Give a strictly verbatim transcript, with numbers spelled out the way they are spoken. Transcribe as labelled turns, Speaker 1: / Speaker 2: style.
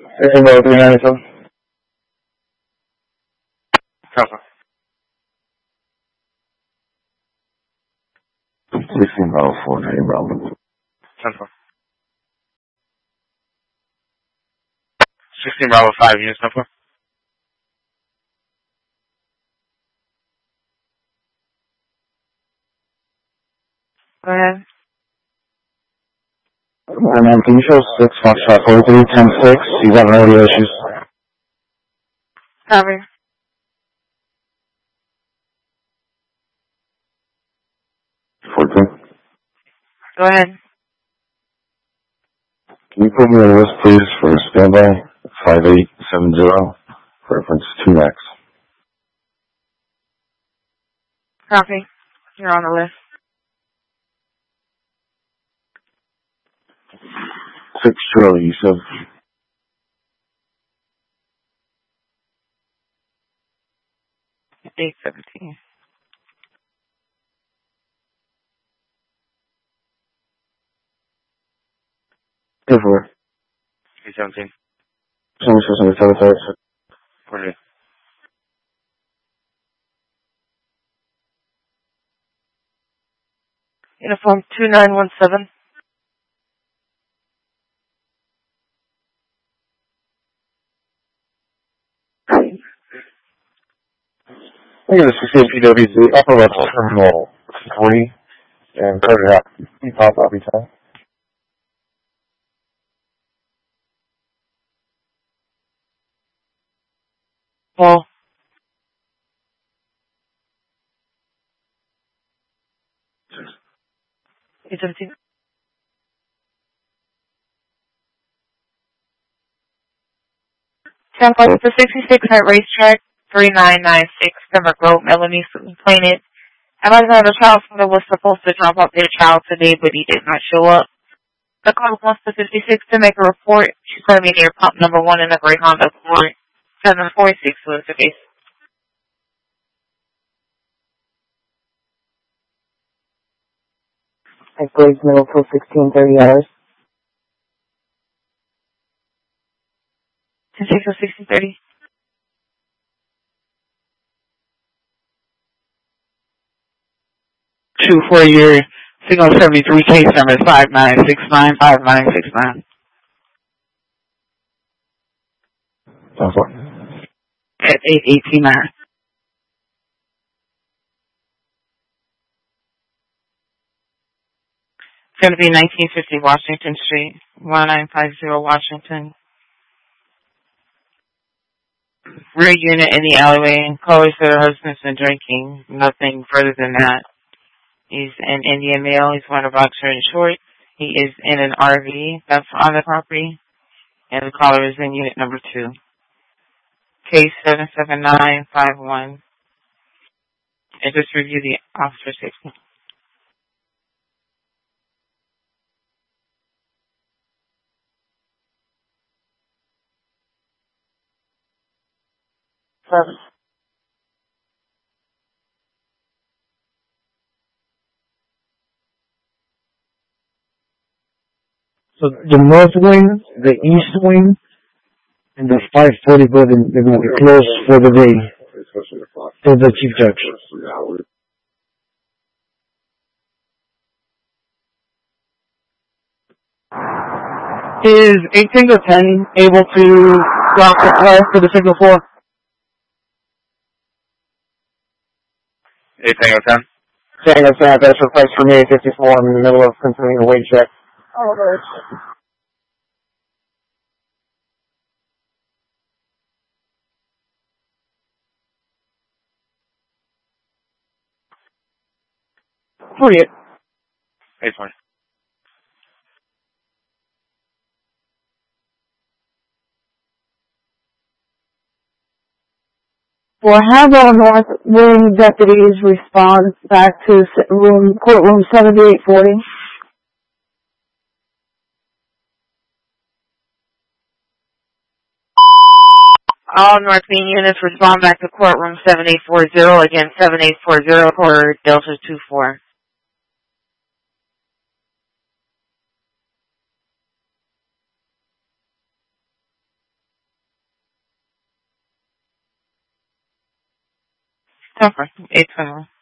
Speaker 1: sixteen Bravo three ninety-seven.
Speaker 2: Cover.
Speaker 3: sixteen Bravo four ninety Bravo.
Speaker 2: Cover. sixteen Bravo five units, number.
Speaker 4: Go ahead.
Speaker 3: Hi, ma'am, can you show six Foxtrot forty-three ten six? You got no audio issues.
Speaker 4: Cover.
Speaker 3: forty-three.
Speaker 4: Go ahead.
Speaker 3: Can you put me on the list, please, for standby five eight seven zero, reference two X?
Speaker 4: Copy. You're on the list.
Speaker 3: six Charlie, you said?
Speaker 4: eight seventeen.
Speaker 3: Go for it.
Speaker 2: eight seventeen.
Speaker 3: Someone says on the telephone.
Speaker 2: Forty.
Speaker 4: Uniform two nine one seven.
Speaker 3: Look at this, we see P W Z, upper level terminal three, and cut it out. You pop up each time.
Speaker 4: Well. eight seventeen. ten five for sixty-six at racetrack three nine nine six, Pembroke Road, Melanie Planet. I might have a child that was supposed to drop off their child today, but he did not show up. The call wants to fifty-six to make a report. She's going to be near pump number one in the Great Honda Accord. seven four six was the case.
Speaker 5: At Graves Middle till sixteen thirty hours.
Speaker 4: ten six or sixteen thirty.
Speaker 6: Two for your signal seventy-three case number five nine six nine five nine six nine.
Speaker 3: Sounds what?
Speaker 6: At eight eighteen nine.
Speaker 4: It's going to be nineteen fifty Washington Street, one nine five zero Washington. Rear unit in the alleyway. Callers that her husband's been drinking. Nothing further than that. He's an Indian male. He's wearing a boxer and shorts. He is in an R V that's on the property. And the caller is in unit number two. Case seven seven nine five one. And just review the officer safety. Seven.
Speaker 1: So the north wing, the east wing, and the five forty building, they're going to be closed for the day. For the chief judge.
Speaker 6: Is eight Tango ten able to drop the call for the signal four?
Speaker 2: eight Tango ten.
Speaker 1: Tango ten, that's request for me, fifty-four. I'm in the middle of continuing a weight check.
Speaker 5: Oh, good.
Speaker 6: forty-eight.
Speaker 2: eight twenty.
Speaker 5: We'll have our North Wing deputies respond back to room, courtroom seventy-eight forty.
Speaker 4: All North Wing units respond back to courtroom seven eight four zero. Again, seven eight four zero for Delta two four. Okay, eight twenty-one.